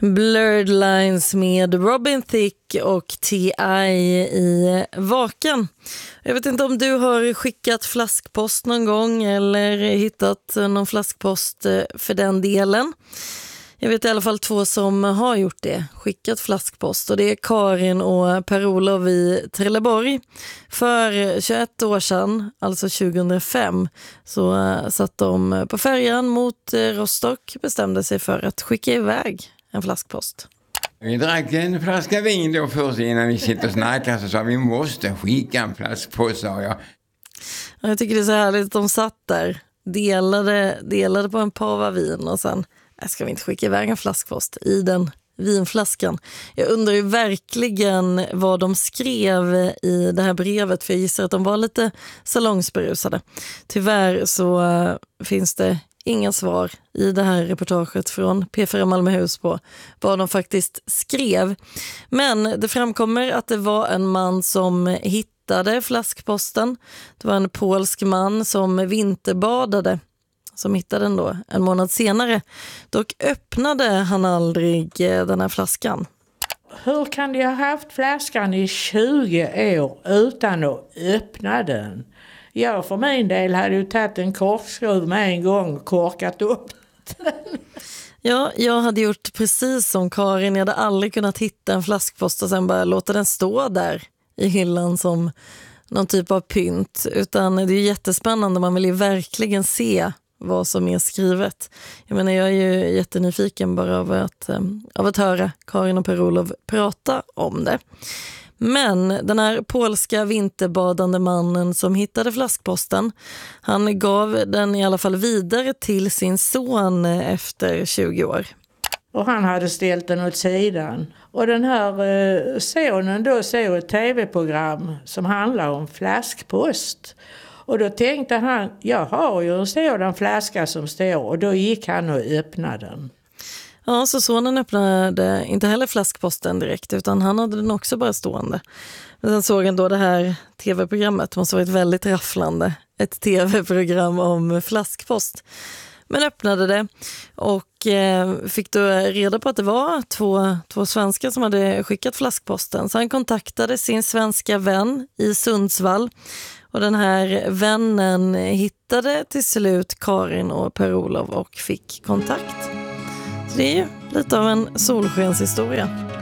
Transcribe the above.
Blurred Lines med Robin Thicke och T.I. i Vaken. Jag vet inte om du har skickat flaskpost någon gång eller hittat någon flaskpost för den delen. Jag vet i alla fall 2 som har gjort det, skickat flaskpost, och det är Karin och Per-Olof i Trelleborg. För 21 år sedan, alltså 2005, så satt de på färjan mot Rostock, bestämde sig för att skicka iväg en flaskpost. Vi drack en flaska vin då först innan vi sitter och snackar, så sa vi måste skicka en flaskpost, sa jag. Jag tycker det är så härligt att de satt där, delade på en pava vin och sen ska vi inte skicka iväg en flaskpost i den vinflaskan. Jag undrar ju verkligen vad de skrev i det här brevet, för jag gissar att de var lite salongsberusade. Tyvärr så finns det inga svar i det här reportaget från P4 Malmöhus på vad de faktiskt skrev. Men det framkommer att det var en man som hittade flaskposten. Det var en polsk man som vinterbadade, som hittade den då en månad senare. Dock öppnade han aldrig den här flaskan. Hur kan de ha haft flaskan i 20 år utan att öppna den? Jag för min del hade ju tagit en korkskruv med en gång och korkat upp den. Ja, jag hade gjort precis som Karin. Jag hade aldrig kunnat hitta en flaskpost och sen bara låta den stå där i hyllan som någon typ av pynt. Utan det är ju jättespännande, man vill ju verkligen se vad som är skrivet. Jag menar, jag är ju jättenyfiken bara av att höra Karin och Per-Olof prata om det. Men den här polska vinterbadande mannen som hittade flaskposten, han gav den i alla fall vidare till sin son efter 20 år. Och han hade ställt den åt sidan. Och den här sonen då såg ett tv-program som handlar om flaskpost. Och då tänkte han, jag har ju en sådan flaska som står, och då gick han och öppnade den. Ja, så sonen öppnade inte heller flaskposten direkt, utan han hade den också bara stående. Men sen såg han då det här tv-programmet, det måste ha varit väldigt rafflande, ett tv-program om flaskpost. Men öppnade det och fick då reda på att det var två svenskar som hade skickat flaskposten. Så han kontaktade sin svenska vän i Sundsvall. Och den här vännen hittade till slut Karin och Per-Olof och fick kontakt. Så det är ju lite av en solskenshistoria.